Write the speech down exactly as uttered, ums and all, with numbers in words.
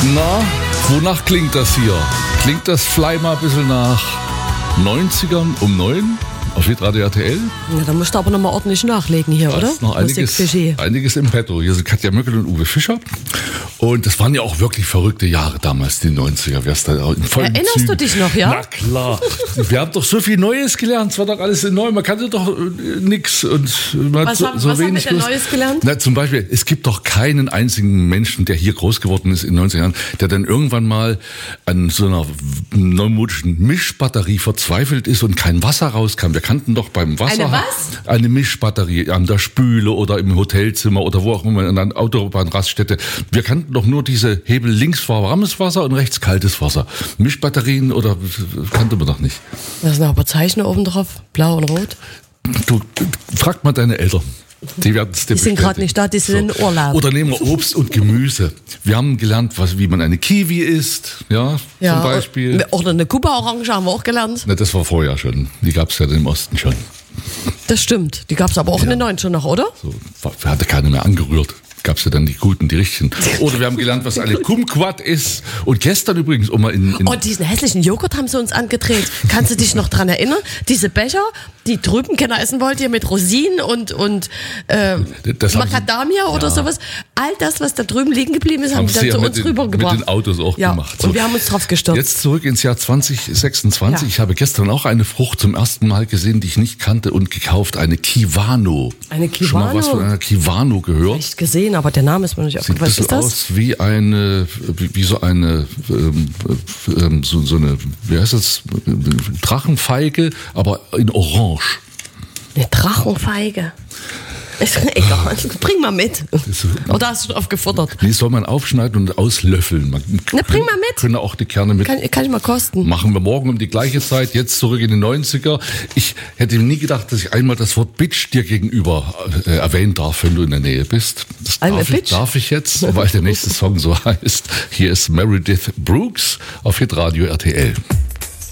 Na, wonach klingt das hier? Klingt das vielleicht mal ein bisschen nach neunzigern um neun auf Hitradio R T L? Ja, da musst du aber nochmal ordentlich nachlegen hier, da oder? ist noch einiges, einiges im Petto. Hier sind Katja Möckel und Uwe Fischer. Und das waren ja auch wirklich verrückte Jahre damals, die neunziger. Wär's da in vollen Erinnerst Zügen. du dich noch, ja? Na klar. Wir haben doch so viel Neues gelernt. Es war doch alles neu. Man kannte doch äh, nix. Und man Was, hat so, haben, so was haben wir wenig denn gewusst. Neues gelernt? Na, zum Beispiel, es gibt doch keinen einzigen Menschen, der hier groß geworden ist in den neunziger Jahren, der dann irgendwann mal an so einer neumodischen Mischbatterie verzweifelt ist und kein Wasser rauskam. Wir kannten doch beim Wasser... Eine was? Eine Mischbatterie an der Spüle oder im Hotelzimmer oder wo auch immer, in einer Autobahnraststätte. Wir kannten doch nur diese Hebel, links war warmes Wasser und rechts kaltes Wasser. Mischbatterien oder kannte man doch nicht. Da sind aber Zeichen oben drauf, blau und rot. Du, frag mal deine Eltern. Die werden es dir Die sind gerade nicht da, die sind in Urlaub. Oder nehmen wir Obst und Gemüse. Wir haben gelernt, was, wie man eine Kiwi isst, ja, Ja, zum Beispiel. Oder eine Kuba-Orange haben wir auch gelernt. Na, das war vorher schon. Die gab es ja im Osten schon. Das stimmt. Die gab es aber auch Ja. in den neunzigern noch, oder? So, hatte keiner mehr angerührt. Gab es ja dann die guten, die richtigen. Oder wir haben gelernt, was eine Kumquat ist. Und gestern übrigens, um mal in... in Oh, diesen hässlichen Joghurt haben sie uns angedreht. Kannst du dich noch dran erinnern? Diese Becher, die drüben keiner essen wollte, ihr mit Rosinen und, und äh, Das haben sie- Macadamia oder Ja. sowas. All das, was da drüben liegen geblieben ist, haben, haben sie sie dann ja zu mit uns den, rübergebracht. mit den Autos auch ja. gemacht. Und wir haben uns drauf gestürzt. Jetzt zurück ins Jahr zwanzig sechsundzwanzig. Ja. Ich habe gestern auch eine Frucht zum ersten Mal gesehen, die ich nicht kannte und gekauft. Eine Kiwano. Eine Schon mal was Kiwano? von einer Kiwano gehört? Nicht gesehen, aber der Name ist mir nicht Sieht aufgefallen. ein Was bisschen ist das? aus wie eine, wie, wie so eine, ähm, ähm, so, so eine, wie heißt das, Drachenfeige, aber in Orange. Eine Drachenfeige. Ist egal, bring mal mit. ist- Oder hast du drauf gefuttert? Die soll man aufschneiden und auslöffeln. Man Na, bring mal mit. Können auch die Kerne mit. Kann, kann ich mal kosten. Machen wir morgen um die gleiche Zeit, jetzt zurück in die neunziger. Ich hätte nie gedacht, dass ich einmal das Wort Bitch dir gegenüber äh, erwähnen darf, wenn du in der Nähe bist. Das I'm a darf ich, bitch. darf ich jetzt, weil der nächste Song so heißt. Hier ist Meredith Brooks auf Hitradio R T L.